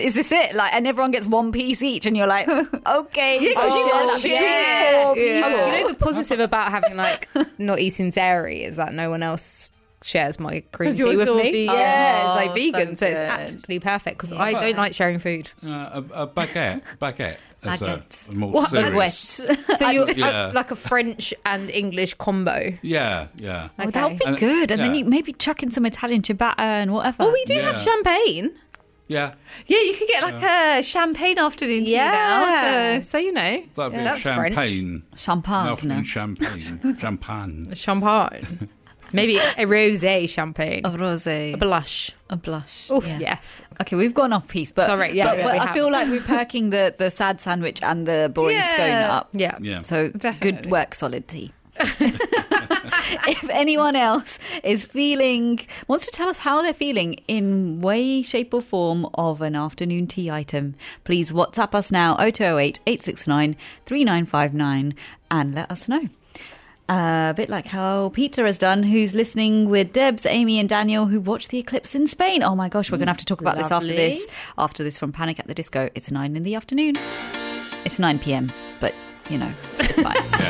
is this it? Like, and everyone gets one piece each, and you're like, okay, Yeah, 'cause you got share share. four people. Oh, you know the positive about having like not eating dairy is that no one else shares my green tea you're with so me. vegan. Yeah, it's like Oh, vegan, so it's good. actually perfect because I don't like sharing food. A baguette. As Baguette. a more What? serious. So you Yeah. like a French and English combo. Yeah. Oh, that would be And- good. And then yeah. you maybe chuck in some Italian ciabatta and whatever. Oh, we do have Yeah. champagne. Yeah. Yeah, you could get like a champagne afternoon tea now. So you know, That'd be that's French. champagne. Champagne. Melfin champagne. Champagne. Champagne. Maybe a rosé champagne. A rosé. A blush. A blush. Oh, yeah. yes. Okay, we've gone off piece, but Sorry, yeah, but yeah, we I have. feel like we're perking the sad sandwich and the boring Yeah. scone up. Yeah. Yeah. So Definitely. good work, Solid Tea. If anyone else wants to tell us how they're feeling in way, shape or form of an afternoon tea item, please WhatsApp us now 0208 869 3959 and let us know. A bit like how Peter has done, who's listening with Debs, Amy and Daniel, who watched the eclipse in Spain. Oh my gosh, we're going to have to talk about this after Lovely. this. After this from Panic at the Disco. It's 9 in the afternoon. It's 9 p.m, but, you know, it's fine.